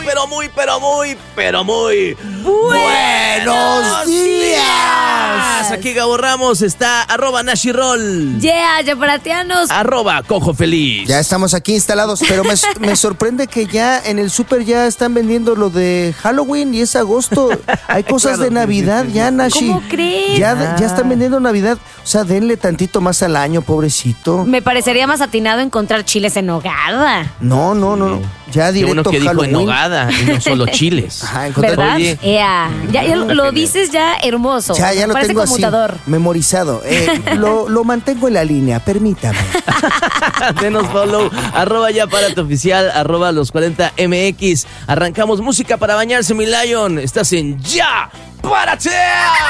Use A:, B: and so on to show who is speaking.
A: ¡buenos días!
B: Aquí Gabo Ramos, está @Nashirol.
C: Yaparatianos.
B: @Cojo Feliz.
A: Ya estamos aquí instalados, pero me sorprende que ya en el súper ya están vendiendo lo de Halloween y es agosto. Hay cosas de Navidad ya, Nashi.
C: ¿Cómo crees?
A: Ya están vendiendo Navidad. O sea, denle tantito más al año, pobrecito.
C: Me parecería más atinado encontrar chiles en nogada.
A: No. Ya
B: Qué
A: directo
B: bueno que dijo en
A: Halloween.
B: nogada y no solo chiles.
A: Ajá, encontrar.
C: ¿Verdad?
B: Oye.
C: Ya lo dices ya hermoso.
A: Ya lo
C: Parece
A: tengo
C: conmutador.
A: así, memorizado. Lo mantengo en la línea, permítame.
B: Denos follow, @Yaparatioficial, @los40mx. Arrancamos música para bañarse, mi Lion. Estás en Ya Párate.